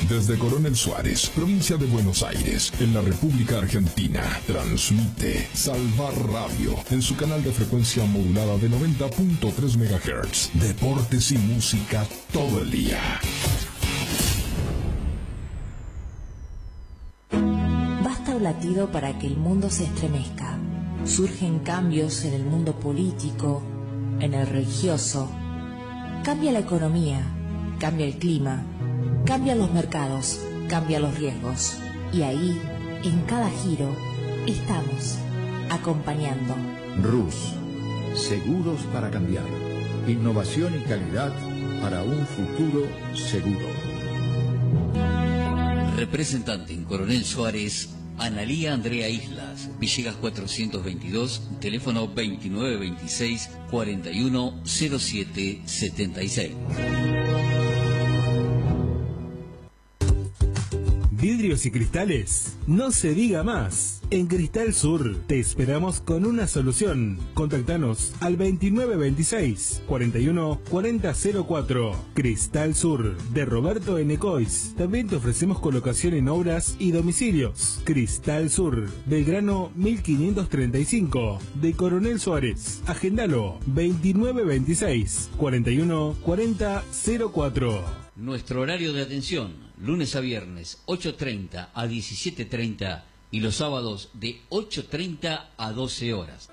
Desde Coronel Suárez, provincia de Buenos Aires, en la República Argentina, transmite Salvar Radio en su canal de frecuencia modulada de 90.3 MHz. Deportes y música todo el día. Basta un latido para que el mundo se estremezca. Surgen cambios en el mundo político, en el religioso. Cambia la economía, cambia el clima, cambian los mercados, cambian los riesgos. Y ahí, en cada giro, estamos acompañando. RUS, seguros para cambiar. Innovación y calidad para un futuro seguro. Representante en Coronel Suárez, Analía Andrea Islas, Villegas 422, teléfono 2926-410776. Vidrios y cristales, no se diga más. En Cristal Sur te esperamos con una solución. Contactanos al 2926-414004. Cristal Sur, de Roberto N. Cois. También te ofrecemos colocación en obras y domicilios. Cristal Sur, Belgrano 1535, de Coronel Suárez. Agendalo, 2926-414004. Nuestro horario de atención, lunes a viernes, 8:30 a 17:30 y los sábados de 8:30 a 12 horas.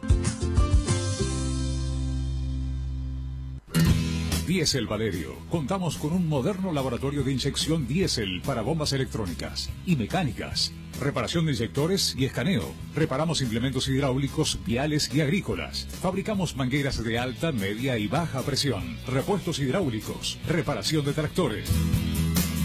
Diesel Valerio. Contamos con un moderno laboratorio de inyección diésel para bombas electrónicas y mecánicas. Reparación de inyectores y escaneo. Reparamos implementos hidráulicos, viales y agrícolas. Fabricamos mangueras de alta, media y baja presión. Repuestos hidráulicos. Reparación de tractores.